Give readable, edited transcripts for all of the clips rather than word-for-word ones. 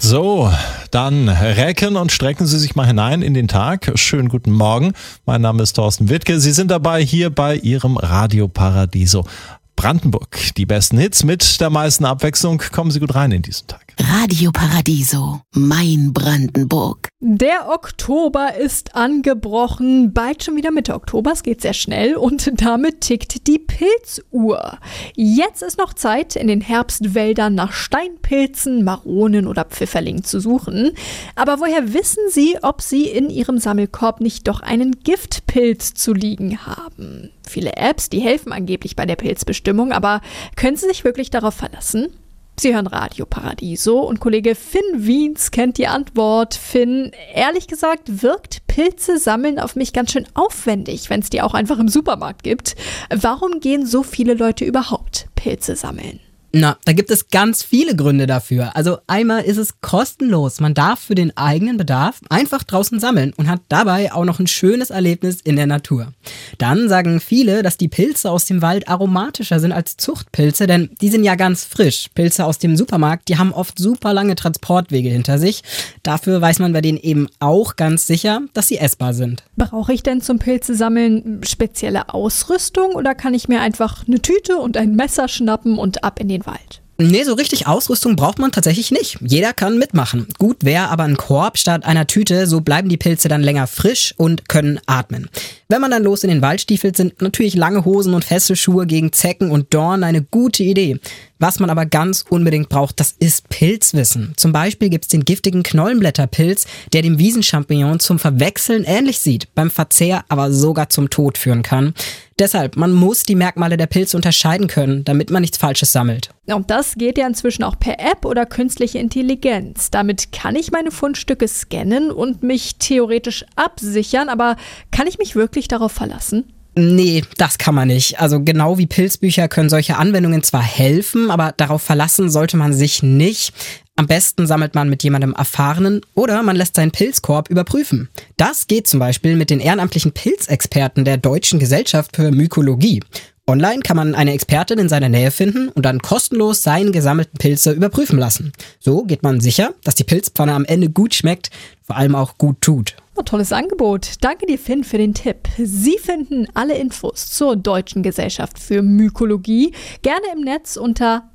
So, dann recken und strecken Sie sich mal hinein in den Tag. Schönen guten Morgen. Mein Name ist Thorsten Wittke. Sie sind dabei hier bei Ihrem Radio Paradiso Brandenburg. Die besten Hits mit der meisten Abwechslung. Kommen Sie gut rein in diesen Tag. Radio Paradiso, mein Brandenburg. Der Oktober ist angebrochen. Bald schon wieder Mitte Oktober. Es geht sehr schnell und damit tickt die Pilzuhr. Jetzt ist noch Zeit, in den Herbstwäldern nach Steinpilzen, Maronen oder Pfifferlingen zu suchen. Aber woher wissen Sie, ob Sie in Ihrem Sammelkorb nicht doch einen Giftpilz zu liegen haben? Viele Apps, die helfen angeblich bei der Pilzbestimmung, aber können Sie sich wirklich darauf verlassen? Sie hören Radio Paradiso und Kollege Finn Wiens kennt die Antwort. Finn, ehrlich gesagt wirkt Pilze sammeln auf mich ganz schön aufwendig, wenn es die auch einfach im Supermarkt gibt. Warum gehen so viele Leute überhaupt Pilze sammeln? Na, da gibt es ganz viele Gründe dafür. Also einmal ist es kostenlos. Man darf für den eigenen Bedarf einfach draußen sammeln und hat dabei auch noch ein schönes Erlebnis in der Natur. Dann sagen viele, dass die Pilze aus dem Wald aromatischer sind als Zuchtpilze, denn die sind ja ganz frisch. Pilze aus dem Supermarkt, die haben oft super lange Transportwege hinter sich. Dafür weiß man bei denen eben auch ganz sicher, dass sie essbar sind. Brauche ich denn zum Pilzesammeln spezielle Ausrüstung oder kann ich mir einfach eine Tüte und ein Messer schnappen und ab in den Wald? Nee, so richtig Ausrüstung braucht man tatsächlich nicht. Jeder kann mitmachen. Gut wäre aber ein Korb statt einer Tüte, so bleiben die Pilze dann länger frisch und können atmen. Wenn man dann los in den Wald stiefelt, sind natürlich lange Hosen und feste Schuhe gegen Zecken und Dorn eine gute Idee. Was man aber ganz unbedingt braucht, das ist Pilzwissen. Zum Beispiel gibt's den giftigen Knollenblätterpilz, der dem Wiesenchampignon zum Verwechseln ähnlich sieht, beim Verzehr aber sogar zum Tod führen kann. Deshalb, man muss die Merkmale der Pilze unterscheiden können, damit man nichts Falsches sammelt. Und das geht ja inzwischen auch per App oder künstliche Intelligenz. Damit kann ich meine Fundstücke scannen und mich theoretisch absichern, aber kann ich mich wirklich darauf verlassen? Nee, das kann man nicht. Also genau wie Pilzbücher können solche Anwendungen zwar helfen, aber darauf verlassen sollte man sich nicht. Am besten sammelt man mit jemandem Erfahrenen oder man lässt seinen Pilzkorb überprüfen. Das geht zum Beispiel mit den ehrenamtlichen Pilzexperten der Deutschen Gesellschaft für Mykologie. Online kann man eine Expertin in seiner Nähe finden und dann kostenlos seine gesammelten Pilze überprüfen lassen. So geht man sicher, dass die Pilzpfanne am Ende gut schmeckt, vor allem auch gut tut. Oh, tolles Angebot. Danke dir, Finn, für den Tipp. Sie finden alle Infos zur Deutschen Gesellschaft für Mykologie gerne im Netz unter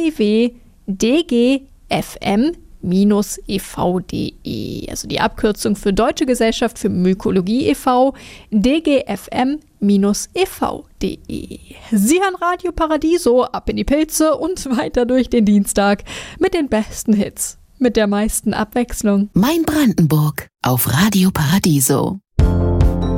www.dgfm-ev.de. Also die Abkürzung für Deutsche Gesellschaft für Mykologie e.V., dgfm-ev.de. Sie hören Radio Paradiso, ab in die Pilze und weiter durch den Dienstag mit den besten Hits, mit der meisten Abwechslung. Mein Brandenburg auf Radio Paradiso.